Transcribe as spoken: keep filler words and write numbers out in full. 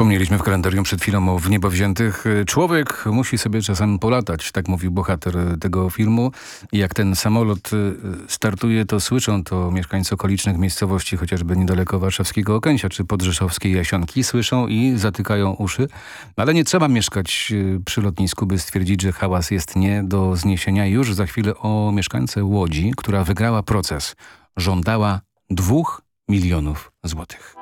Wspomnieliśmy w kalendarium przed chwilą o w niebo wziętych. Człowiek musi sobie czasem polatać, tak mówił bohater tego filmu. I jak ten samolot startuje, to słyszą to mieszkańcy okolicznych miejscowości, chociażby niedaleko warszawskiego Okęcia czy podrzeszowskiej Jasionki. Słyszą i zatykają uszy. Ale nie trzeba mieszkać przy lotnisku, by stwierdzić, że hałas jest nie do zniesienia. Już za chwilę o mieszkańce Łodzi, która wygrała proces. Żądała dwóch milionów złotych.